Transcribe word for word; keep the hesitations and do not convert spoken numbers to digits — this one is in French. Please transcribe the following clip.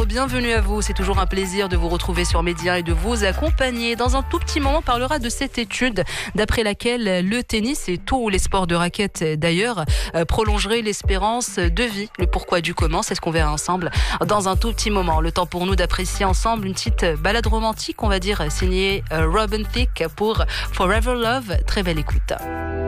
bonjour, bienvenue à vous. C'est toujours un plaisir de vous retrouver sur Média et de vous accompagner. Dans un tout petit moment, on parlera de cette étude d'après laquelle le tennis et tous les sports de raquette d'ailleurs prolongeraient l'espérance de vie. Le pourquoi du comment, c'est ce qu'on verra ensemble dans un tout petit moment. Le temps pour nous d'apprécier ensemble une petite balade romantique, on va dire, signée Robin Thicke pour Forever Love. Très belle écoute.